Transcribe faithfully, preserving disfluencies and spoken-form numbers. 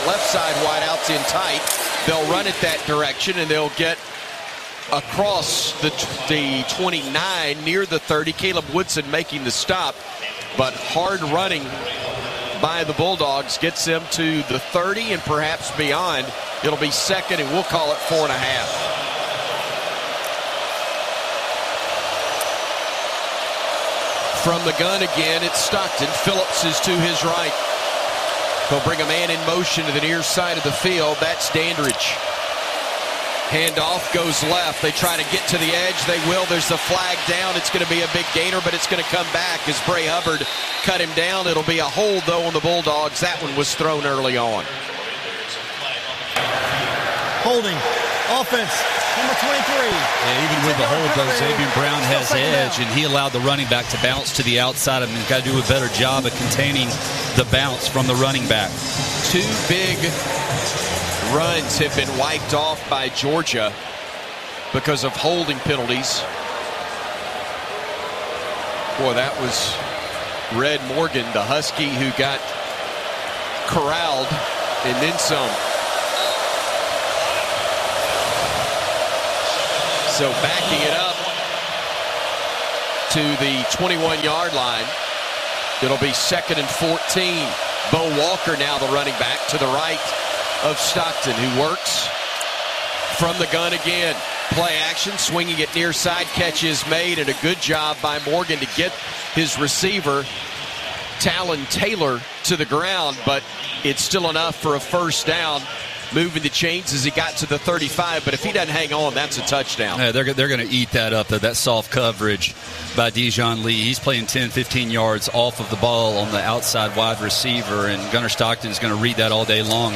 left side wideouts in tight. They'll run it that direction, and they'll get across the, the twenty-nine near the thirty. Caleb Woodson making the stop, but hard running by the Bulldogs gets them to the thirty and perhaps beyond. It'll be second, and we'll call it four and a half. From the gun again, it's Stockton. Phillips is to his right. He'll bring a man in motion to the near side of the field. That's Dandridge. Handoff goes left. They try to get to the edge. They will. There's the flag down. It's going to be a big gainer, but it's going to come back as Bray Hubbard cut him down. It'll be a hold, though, on the Bulldogs. That one was thrown early on. Holding. Offense. Number twenty-three. Yeah, even with the hold, though, Xavier Brown has edge, and he allowed the running back to bounce to the outside of him. He's got to do a better job of containing the bounce from the running back. Two big runs have been wiped off by Georgia because of holding penalties. Boy, that was Red Morgan, the Husky, who got corralled and then some. So backing it up to the twenty-one-yard line. It'll be second and fourteen. Bo Walker now the running back to the right of Stockton, who works from the gun again. Play action, swinging it near side, catch is made, and a good job by Morgan to get his receiver, Talon Taylor, to the ground, but it's still enough for a first down. Moving the chains as he got to the thirty-five, but if he doesn't hang on, that's a touchdown. Yeah, they're they're going to eat that up, that soft coverage by Dijon Lee. He's playing ten, fifteen yards off of the ball on the outside wide receiver, and Gunnar Stockton is going to read that all day long.